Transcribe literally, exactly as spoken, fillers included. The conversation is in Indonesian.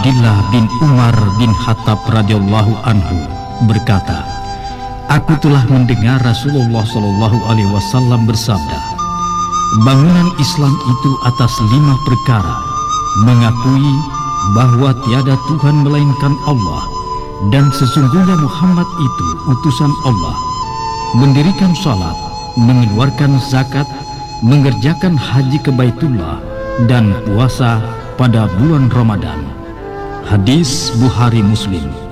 Abdullah bin Umar bin Khattab radhiyallahu anhu berkata, aku telah mendengar Rasulullah Shallallahu Alaihi Wasallam bersabda, bangunan Islam itu atas lima perkara: mengakui bahwa tiada Tuhan melainkan Allah dan sesungguhnya Muhammad itu utusan Allah, mendirikan salat, mengeluarkan zakat, mengerjakan haji ke Baitullah, dan puasa pada bulan Ramadan. Hadis Bukhari Muslim.